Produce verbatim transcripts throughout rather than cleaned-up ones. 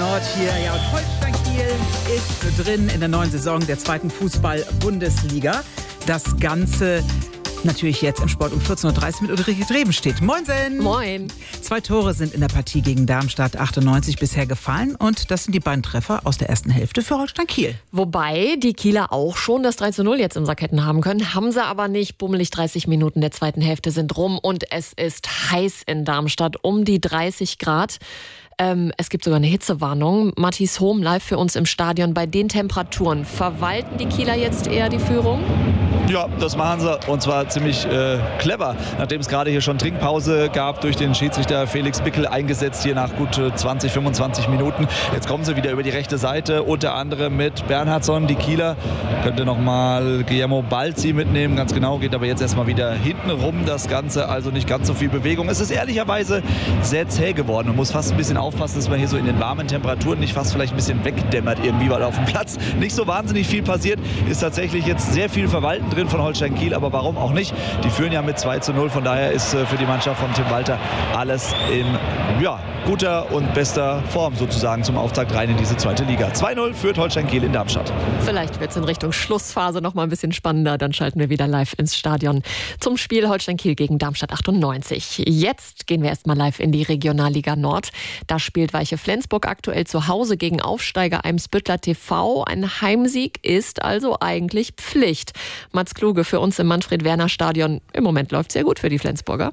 Nord hier. Ja, und Holstein Kiel ist drin in der neuen Saison der zweiten Fußball-Bundesliga. Das Ganze natürlich jetzt im Sport um vierzehn Uhr dreißig mit Ulrike Drebenstedt. Moinsen! Moin! Zwei Tore sind in der Partie gegen Darmstadt achtundneunzig bisher gefallen und das sind die beiden Treffer aus der ersten Hälfte für Holstein Kiel. Wobei die Kieler auch schon das drei zu null jetzt im Sack hätten haben können, haben sie aber nicht. Bummelig dreißig Minuten der zweiten Hälfte sind rum und es ist heiß in Darmstadt, um die dreißig Grad. Ähm, es gibt sogar eine Hitzewarnung. Matthias Hohm live für uns im Stadion. Bei den Temperaturen, verwalten die Kieler jetzt eher die Führung? Ja, das machen sie und zwar ziemlich äh, clever, nachdem es gerade hier schon Trinkpause gab durch den Schiedsrichter Felix Bickel eingesetzt hier nach gut äh, zwanzig, fünfundzwanzig Minuten. Jetzt kommen sie wieder über die rechte Seite, unter anderem mit Bernhardsson, die Kieler. Könnte nochmal Guillermo Balzi mitnehmen, ganz genau, geht aber jetzt erstmal wieder hinten rum das Ganze, also nicht ganz so viel Bewegung. Es ist ehrlicherweise sehr zäh geworden. Man muss fast ein bisschen aufpassen, dass man hier so in den warmen Temperaturen nicht fast vielleicht ein bisschen wegdämmert irgendwie, weil auf dem Platz nicht so wahnsinnig viel passiert. Ist tatsächlich jetzt sehr viel Verwalten drin von Holstein Kiel, aber warum auch nicht? Die führen ja mit zwei zu null, von daher ist äh, für die Mannschaft von Tim Walter alles in ja, guter und bester Form sozusagen zum Auftakt rein in diese zweite Liga. zwei null führt Holstein Kiel in Darmstadt. Vielleicht wird es in Richtung Schlussphase noch mal ein bisschen spannender, dann schalten wir wieder live ins Stadion zum Spiel Holstein Kiel gegen Darmstadt achtundneunzig. Jetzt gehen wir erstmal live in die Regionalliga Nord. Da spielt Weiche Flensburg aktuell zu Hause gegen Aufsteiger Eimsbüttler T V. Ein Heimsieg ist also eigentlich Pflicht. Mats Kluge für uns im Manfred-Werner-Stadion. Im Moment läuft es sehr gut für die Flensburger.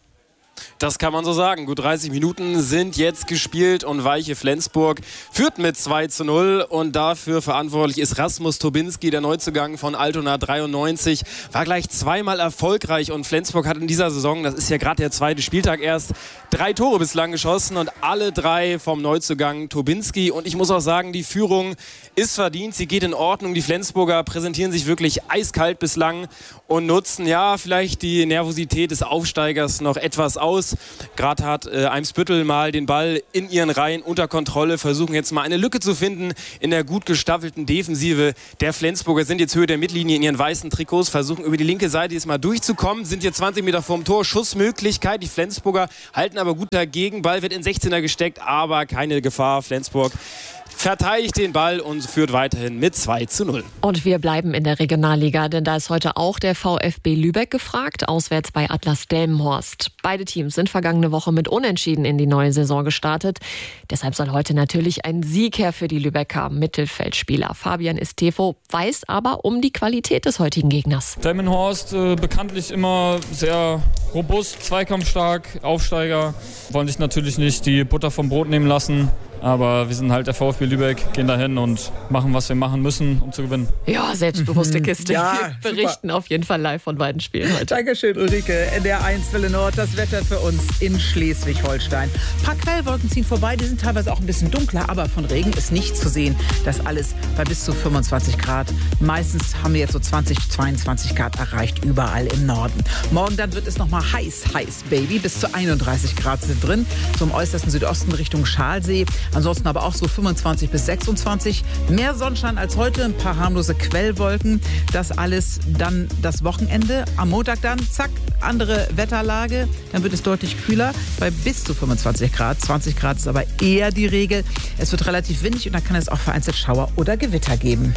Das kann man so sagen. Gut dreißig Minuten sind jetzt gespielt und Weiche Flensburg führt mit zwei zu null und dafür verantwortlich ist Rasmus Tobinski, der Neuzugang von Altona dreiundneunzig. War gleich zweimal erfolgreich und Flensburg hat in dieser Saison, das ist ja gerade der zweite Spieltag erst, drei Tore bislang geschossen und alle drei vom Neuzugang Tobinski. Und ich muss auch sagen, die Führung ist verdient, sie geht in Ordnung. Die Flensburger präsentieren sich wirklich eiskalt bislang und nutzen ja vielleicht die Nervosität des Aufsteigers noch etwas aus. Gerade hat äh, Eimsbüttel mal den Ball in ihren Reihen unter Kontrolle, versuchen jetzt mal eine Lücke zu finden in der gut gestaffelten Defensive der Flensburger, sind jetzt Höhe der Mittellinie in ihren weißen Trikots, versuchen über die linke Seite jetzt mal durchzukommen, sind jetzt zwanzig Meter vorm Tor, Schussmöglichkeit, die Flensburger halten aber gut dagegen, Ball wird in sechzehner gesteckt, aber keine Gefahr, Flensburg verteidigt den Ball und führt weiterhin mit zwei zu null. Und wir bleiben in der Regionalliga, denn da ist heute auch der VfB Lübeck gefragt, auswärts bei Atlas Delmenhorst. Beide Teams sind vergangene Woche mit Unentschieden in die neue Saison gestartet. Deshalb soll heute natürlich ein Sieg her für die Lübecker. Mittelfeldspieler Fabian Estefo weiß aber um die Qualität des heutigen Gegners. Delmenhorst äh, bekanntlich immer sehr robust, zweikampfstark, Aufsteiger. Wollen sich natürlich nicht die Butter vom Brot nehmen lassen. Aber wir sind halt der VfB Lübeck, gehen dahin und machen, was wir machen müssen, um zu gewinnen. Ja, selbstbewusste Kiste. Ja, wir berichten super. Auf jeden Fall live von beiden Spielen heute. Dankeschön, Ulrike. N D R eins Welle Nord, das Wetter für uns in Schleswig-Holstein. Ein paar Quellwolken ziehen vorbei, die sind teilweise auch ein bisschen dunkler, aber von Regen ist nichts zu sehen. Das alles bei bis zu fünfundzwanzig Grad. Meistens haben wir jetzt so zwanzig, zweiundzwanzig Grad erreicht, überall im Norden. Morgen dann wird es nochmal heiß, heiß, Baby. Bis zu einunddreißig Grad sind drin, so im äußersten Südosten Richtung Schalsee. Ansonsten aber auch so fünfundzwanzig bis sechsundzwanzig. Mehr Sonnenschein als heute, ein paar harmlose Quellwolken. Das alles dann das Wochenende. Am Montag dann, zack, andere Wetterlage. Dann wird es deutlich kühler bei bis zu fünfundzwanzig Grad. zwanzig Grad ist aber eher die Regel. Es wird relativ windig und dann kann es auch vereinzelt Schauer oder Gewitter geben.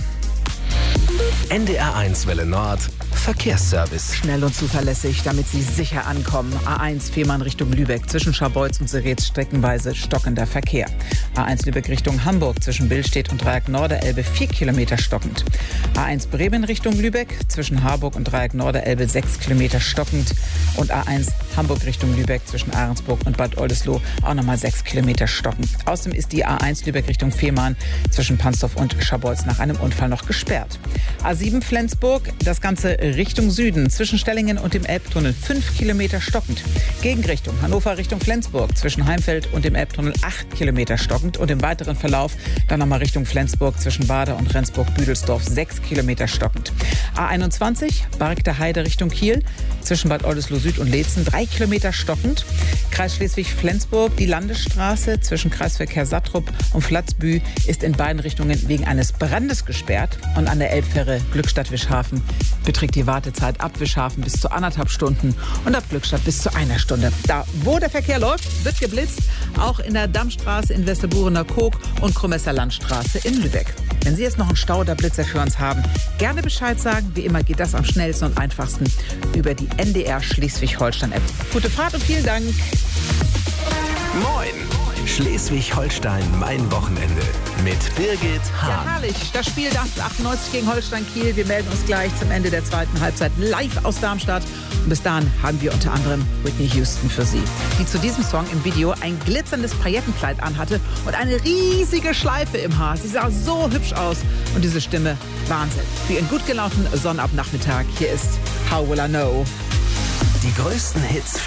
N D R eins Welle Nord Verkehrsservice. Schnell und zuverlässig, damit Sie sicher ankommen. A eins Fehmarn Richtung Lübeck. Zwischen Scharbeutz und Seretz streckenweise stockender Verkehr. A eins Lübeck Richtung Hamburg. Zwischen Billstedt und Dreieck Norderelbe vier Kilometer stockend. A eins Bremen Richtung Lübeck. Zwischen Harburg und Dreieck Norderelbe sechs Kilometer stockend. Und A eins Hamburg Richtung Lübeck. Zwischen Ahrensburg und Bad Oldesloe auch nochmal sechs Kilometer stockend. Außerdem ist die A eins Lübeck Richtung Fehmarn zwischen Pansdorf und Scharbeutz nach einem Unfall noch gesperrt. A sieben Flensburg, das Ganze Richtung Süden, zwischen Stellingen und dem Elbtunnel fünf Kilometer stockend. Gegenrichtung Hannover Richtung Flensburg, zwischen Heimfeld und dem Elbtunnel acht Kilometer stockend. Und im weiteren Verlauf dann nochmal Richtung Flensburg, zwischen Bader und Rendsburg-Büdelsdorf sechs Kilometer stockend. A einundzwanzig, Bargter Heide Richtung Kiel, zwischen Bad Oldesloe Süd und Leetzen drei Kilometer stockend. Kreis Schleswig-Flensburg, die Landesstraße zwischen Kreisverkehr Sattrup und Flatzbü ist in beiden Richtungen wegen eines Brandes gesperrt. Und an der Elbfähre Glückstadt-Wischhafen beträgt die Wartezeit ab Wischhafen bis zu anderthalb Stunden und ab Glückstadt bis zu einer Stunde. Da, wo der Verkehr läuft, wird geblitzt. Auch in der Dammstraße in Westerburener Koog und Krumesser Landstraße in Lübeck. Wenn Sie jetzt noch einen Stau oder Blitzer für uns haben, gerne Bescheid sagen. Wie immer geht das am schnellsten und einfachsten über die N D R Schleswig-Holstein-App. Gute Fahrt und vielen Dank. Moin! Schleswig-Holstein, mein Wochenende. Mit Birgit Ja, Hahn. herrlich. Das Spiel Darmstadt achtundneunzig gegen Holstein Kiel. Wir melden uns gleich zum Ende der zweiten Halbzeit live aus Darmstadt. Und bis dahin haben wir unter anderem Whitney Houston für Sie, die zu diesem Song im Video ein glitzerndes Paillettenkleid anhatte und eine riesige Schleife im Haar. Sie sah so hübsch aus. Und diese Stimme, Wahnsinn. Für Ihren gut gelaunten Sonnabendnachmittag. Hier ist How Will I Know. Die größten Hits für